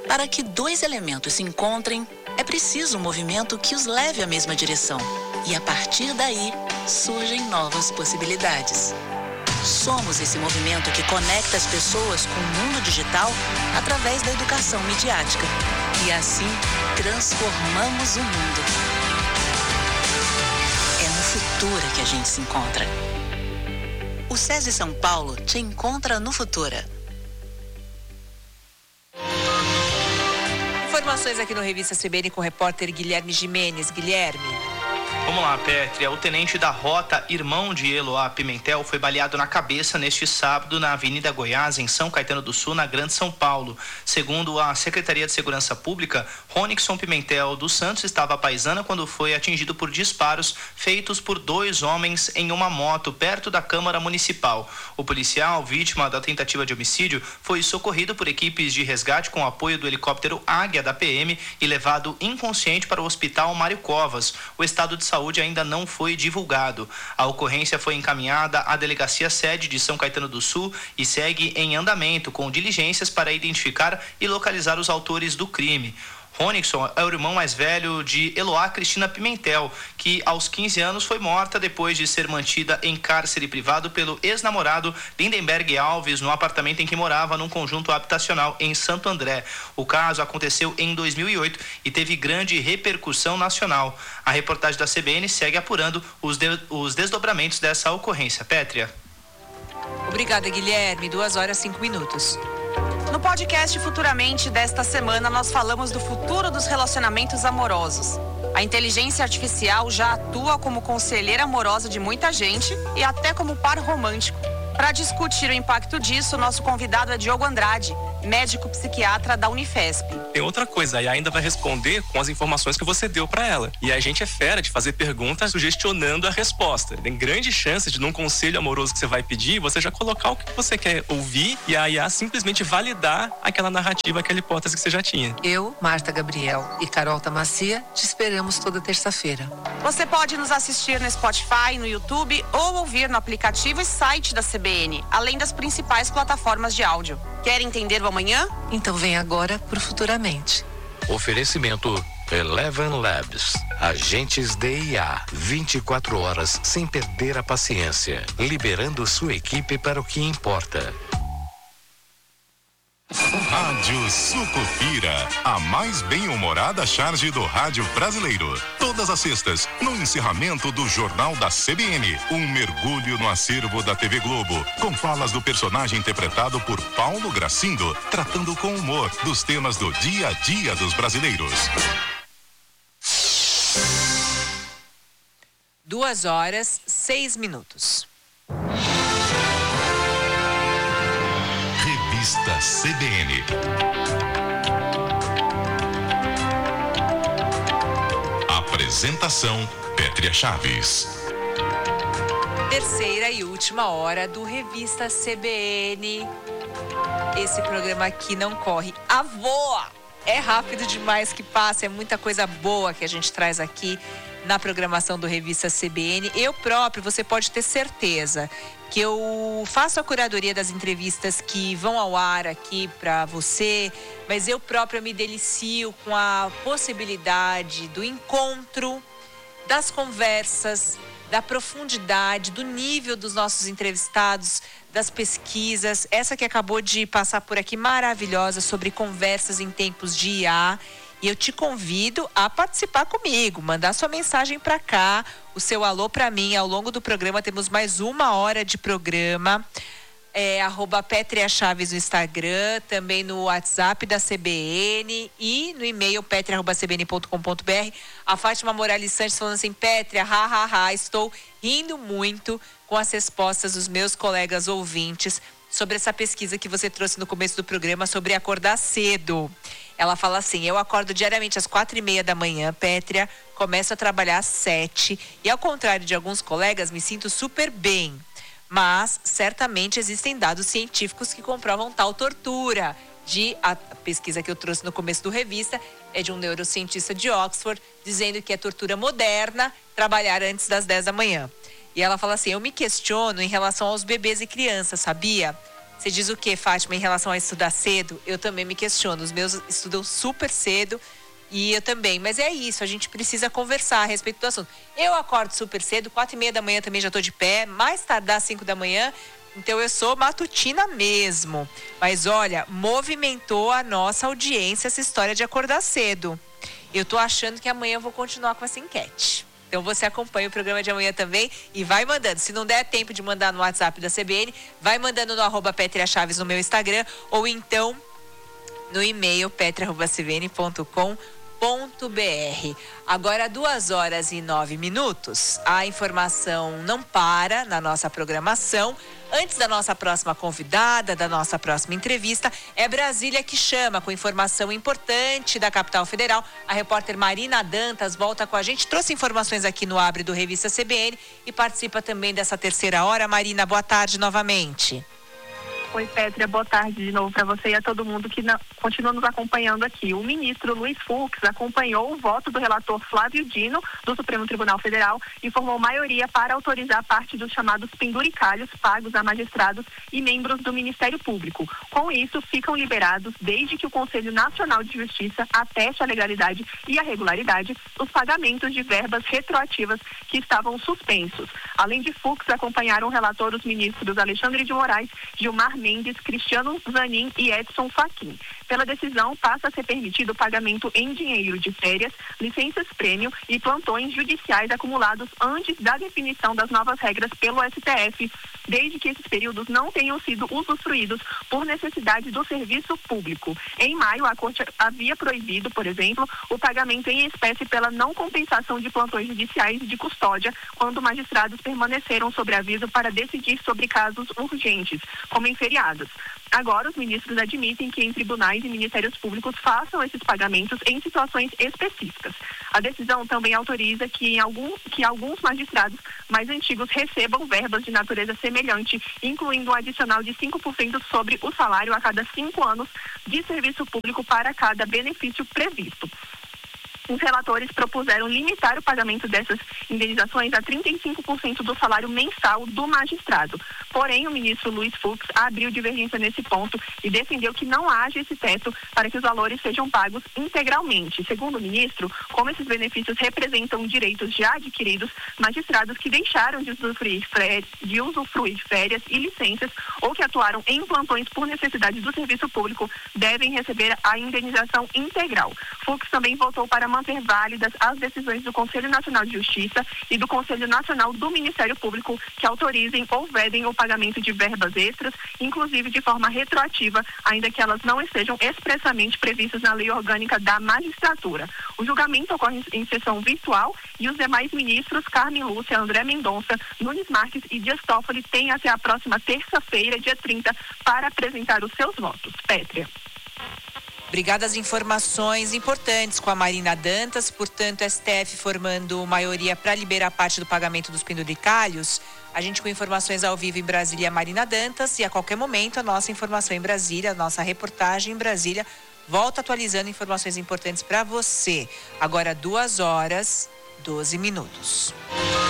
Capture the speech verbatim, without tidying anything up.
Para que dois elementos se encontrem, é preciso um movimento que os leve à mesma direção. E a partir daí, surgem novas possibilidades. Somos esse movimento que conecta as pessoas com o mundo digital através da educação midiática. E assim, transformamos o mundo. É no Futura que a gente se encontra. O SESI São Paulo te encontra no Futura. Informações aqui no Revista C B N com o repórter Guilherme Gimenez. Guilherme. Vamos lá, Pétria. O tenente da Rota, irmão de Eloá Pimentel, foi baleado na cabeça neste sábado na Avenida Goiás, em São Caetano do Sul, na Grande São Paulo. Segundo a Secretaria de Segurança Pública, Ronixon Pimentel dos Santos estava à paisana quando foi atingido por disparos feitos por dois homens em uma moto perto da Câmara Municipal. O policial, vítima da tentativa de homicídio, foi socorrido por equipes de resgate com apoio do helicóptero Águia da P M e levado inconsciente para o Hospital Mário Covas. O estado de saúde Saúde ainda não foi divulgado. A ocorrência foi encaminhada à delegacia sede de São Caetano do Sul e segue em andamento com diligências para identificar e localizar os autores do crime. Ronixon é o irmão mais velho de Eloá Cristina Pimentel, que aos quinze anos foi morta depois de ser mantida em cárcere privado pelo ex-namorado Lindenberg Alves no apartamento em que morava num conjunto habitacional em Santo André. O caso aconteceu em dois mil e oito e teve grande repercussão nacional. A reportagem da C B N segue apurando os, de, os desdobramentos dessa ocorrência. Pétria. Obrigada, Guilherme. Duas horas, cinco minutos. No podcast Futuramente desta semana, nós falamos do futuro dos relacionamentos amorosos. A inteligência artificial já atua como conselheira amorosa de muita gente e até como par romântico. Para discutir o impacto disso, nosso convidado é Diogo Andrade, médico psiquiatra da Unifesp. Tem outra coisa, a I A ainda vai responder com as informações que você deu para ela. E a gente é fera de fazer perguntas sugestionando a resposta. Tem grande chance de, num conselho amoroso que você vai pedir, você já colocar o que você quer ouvir e a I A simplesmente validar aquela narrativa, aquela hipótese que você já tinha. Eu, Marta Gabriel e Carol Tamacia te esperamos toda terça-feira. Você pode nos assistir no Spotify, no YouTube ou ouvir no aplicativo e site da C B N, além das principais plataformas de áudio. Quer entender o amanhã? Então vem agora pro Futuramente. Oferecimento Eleven Labs. Agentes de I A. vinte e quatro horas sem perder a paciência. Liberando sua equipe para o que importa. Rádio Sucupira, a mais bem-humorada charge do rádio brasileiro. Todas as sextas, no encerramento do Jornal da C B N, um mergulho no acervo da T V Globo, com falas do personagem interpretado por Paulo Gracindo, tratando com humor dos temas do dia a dia dos brasileiros. Duas horas, seis minutos. Revista C B N. Apresentação Pétria Chaves. Terceira e última hora do Revista C B N. Esse programa aqui não corre a voa. É rápido demais que passa, é muita coisa boa que a gente traz aqui na programação do Revista C B N. Eu próprio, você pode ter certeza que eu faço a curadoria das entrevistas que vão ao ar aqui para você, mas eu própria me delicio com a possibilidade do encontro, das conversas, da profundidade, do nível dos nossos entrevistados, das pesquisas. Essa que acabou de passar por aqui, maravilhosa, sobre conversas em tempos de I A. E eu te convido a participar comigo, mandar sua mensagem para cá, o seu alô para mim. Ao longo do programa temos mais uma hora de programa. É, arroba Pétria Chaves no Instagram, também no WhatsApp da C B N e no e-mail pétria arroba c b n ponto com ponto b r. A Fátima Morales Santos falando assim: Pétria, ha, ha, ha, estou rindo muito com as respostas dos meus colegas ouvintes sobre essa pesquisa que você trouxe no começo do programa sobre acordar cedo. Ela fala assim: eu acordo diariamente às quatro e meia da manhã, Pétria, começo a trabalhar às sete e, ao contrário de alguns colegas, me sinto super bem. Mas, certamente, existem dados científicos que comprovam tal tortura. De, a pesquisa que eu trouxe no começo do Revista é de um neurocientista de Oxford, dizendo que é tortura moderna trabalhar antes das dez da manhã. E ela fala assim: eu me questiono em relação aos bebês e crianças, sabia? Você diz o quê, Fátima, em relação a estudar cedo? Eu também me questiono. Os meus estudam super cedo e eu também. Mas é isso, a gente precisa conversar a respeito do assunto. Eu acordo super cedo, quatro e meia da manhã também já estou de pé, mais tardar cinco da manhã. Então eu sou matutina mesmo. Mas olha, movimentou a nossa audiência essa história de acordar cedo. Eu tô achando que amanhã eu vou continuar com essa enquete. Então você acompanha o programa de amanhã também e vai mandando. Se não der tempo de mandar no WhatsApp da C B N, vai mandando no arroba Pétria Chaves no meu Instagram ou então no e-mail petria arroba c v n ponto com ponto b r. Agora, duas horas e nove minutos. A informação não para na nossa programação. Antes da nossa próxima convidada, da nossa próxima entrevista, é Brasília que chama com informação importante da capital federal. A repórter Marina Dantas volta com a gente, trouxe informações aqui no Abre do Revista C B N e participa também dessa terceira hora. Marina, boa tarde novamente. Oi, Pétria, boa tarde de novo para você e a todo mundo que na, continua nos acompanhando aqui. O ministro Luiz Fux acompanhou o voto do relator Flávio Dino, do Supremo Tribunal Federal, e formou maioria para autorizar parte dos chamados penduricalhos pagos a magistrados e membros do Ministério Público. Com isso, ficam liberados, desde que o Conselho Nacional de Justiça ateste a legalidade e a regularidade, os pagamentos de verbas retroativas que estavam suspensos. Além de Fux, acompanharam o relator os ministros Alexandre de Moraes, Gilmar Mendes, Cristiano Zanin e Edson Fachin. Pela decisão, passa a ser permitido o pagamento em dinheiro de férias, licenças prêmio e plantões judiciais acumulados antes da definição das novas regras pelo S T F, desde que esses períodos não tenham sido usufruídos por necessidade do serviço público. Em maio, a Corte havia proibido, por exemplo, o pagamento em espécie pela não compensação de plantões judiciais de custódia, quando magistrados permaneceram sob aviso para decidir sobre casos urgentes, como em feriados. Agora, os ministros admitem que em tribunais e ministérios públicos façam esses pagamentos em situações específicas. A decisão também autoriza que, em algum, que alguns magistrados mais antigos recebam verbas de natureza semelhante, incluindo um adicional de cinco por cento sobre o salário a cada cinco anos de serviço público para cada benefício previsto. Os relatores propuseram limitar o pagamento dessas indenizações a trinta e cinco por cento do salário mensal do magistrado. Porém, o ministro Luiz Fux abriu divergência nesse ponto e defendeu que não haja esse teto para que os valores sejam pagos integralmente. Segundo o ministro, como esses benefícios representam direitos já adquiridos, magistrados que deixaram de usufruir, férias, de usufruir férias e licenças ou que atuaram em plantões por necessidade do serviço público devem receber a indenização integral. Fux também votou para manter válidas as decisões do Conselho Nacional de Justiça e do Conselho Nacional do Ministério Público que autorizem ou vedem o pagamento de verbas extras, inclusive de forma retroativa, ainda que elas não estejam expressamente previstas na Lei Orgânica da Magistratura. O julgamento ocorre em sessão virtual e os demais ministros, Carmen Lúcia, André Mendonça, Nunes Marques e Dias Toffoli, têm até a próxima terça-feira, dia trinta, para apresentar os seus votos. Pétria. Obrigada às informações importantes com a Marina Dantas. Portanto, S T F formando maioria para liberar parte do pagamento dos penduricalhos. A gente com informações ao vivo em Brasília, Marina Dantas. E a qualquer momento, a nossa informação em Brasília, a nossa reportagem em Brasília, volta atualizando informações importantes para você. Agora, duas horas, doze minutos.